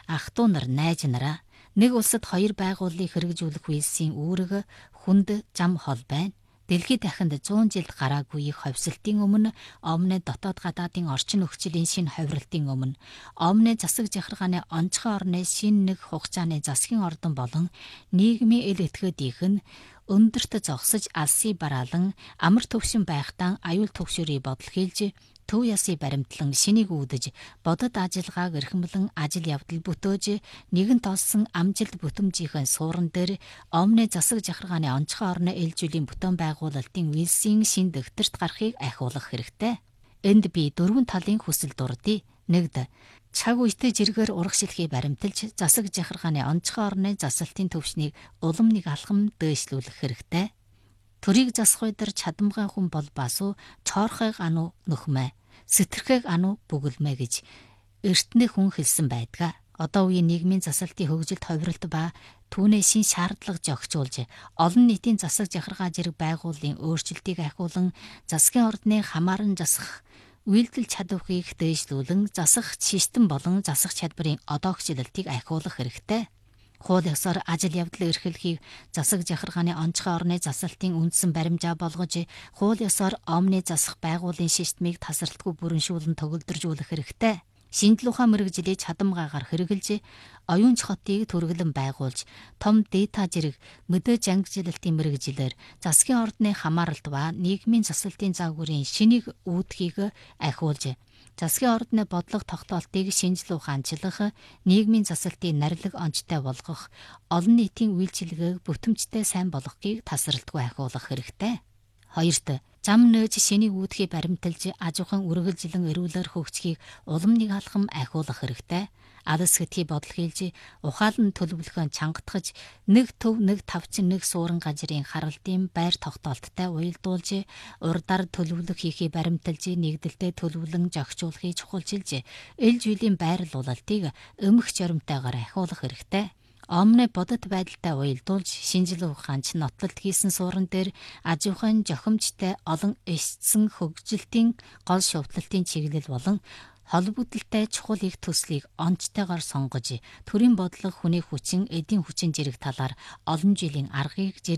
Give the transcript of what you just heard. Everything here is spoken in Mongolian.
ах トゥ нар, найз нараа, нэг улсад хоёр байгууллыг хэрэгжүүлэх үйлсийн үүрэг хүнд зам хол байна. Дэлхийд дахинд 100 жилд гараагүй их ховсолтын өмнө, Омны дотоод гадаадын орчин нөхцөлийн шинэ ховролтын өмнө, Омны засаг захиргааны онцгой орны шинэ нэг хугацааны засгийн ордон болон нийгмийн эл этгээдийнх нь өндөрт зогсож алсын бараалан амар төвшин байхдаа аюул төгшөрийн бодол хийлж төв ясыг баримтлан шинийг үүдэж бодод ажиллагааг эрхэмлэн ажил явдал бүтөөж нэгэн толсон амжилт бүтэмжийн сууран дээр Омны засаг захиргааны онцгой орны ээлжүүлийн бүтээн байгуулалтын үйлсийн шин дэвтэрт гарахыг ахиулах хэрэгтэй. Энд би дөрвөн талын хүсэл дурдъя. Нэгд цаг үетэй жиргээр урагшилхийг баримталж засаг захиргааны онцгой орны засалтын төвшнийг улам нэг алхам дээшлүүлэх хэрэгтэй. Төрийг засах үедэр чадамгай хүн бол басу цоорхойг ану нөхмэ, сэтэрхэг ану бүгэлмэ гэж эртний хүн хэлсэн байдаг. Одоо үеийн нийгмийн засалтын хөгжилд хувиралт ба түүний шин шаардлага зохицуулж олон нийтийн засаг захиргаа зэрэг байгууллагын өөрчлөлтийг ахиулан засгийн ордны хамааран засах үйлдэл чадварыг дээшлүүлэн засах систем болон засах чадварын одоогчлолтыг ахиулах хэрэгтэй. Хууль ёсоор ажил явдал эрхлэхийг засаг захиргааны онцгой орны засалтын үндсэн баримжаа болгож, хууль ёсоор Омны засах байгууллагын системийг тасралтгүй бүрэншүүлэн төгөлдржүүлэх хэрэгтэй. Шинжлэх ухаан мэргэжлийг чадамгаагаар хэрэгжилж, оюун хотыг төрөлн байгуулж, том дата зэрэг мэдээж ангилалтын мэргэжлэр засгийн ордны хамааралт ба нийгмийн засалтын загварын шинийг үүдхийг ахиулж, засгийн ордны бодлого тогтоолтыг шинжлэх ухаанчлах, нийгмийн засалтын нарилга онцтой болгох, олон нийтийн үйлчилгээг бүтэмжтэй сайн болгохыг тасралтгүй ахиулах хэрэгтэй. Хоёрт, зам нөөж шинийг үүдхийг баримталж, аж ахуйн үргэлжлэн эрүүлэр хөгжихийг улам нэг алхам ахиулах хэрэгтэй. Алс хэтгий бодол хийлж, ухаалан төлөвлөхөн чангатгаж, нэг төв, нэг тавчин, нэг суурин газрын харалтын байр тогтоолттой уялдуулж, урдаар төлөвлөх хийхийг баримталж, нэгдэлтэй төлөвлөн зохицуулахыг чухалчилж, эл жилийн байрлуулалтыг өмх жоримтойгоор ахиулах хэрэгтэй. Омны бодит байдалтай уялдуулж, шинжлэх ухаанч нотлолт хийсэн суурин дээр аж ахуйн жохимжтой олон эсцэн хөгжилтийн гол шувталтын чиглэл болон холбогдолтой чухал их төслийг онцтойгоор сонгож, төрийн бодлого, хүний хүчин, эдийн хүчин зэрэг талаар олон жилийн аргыг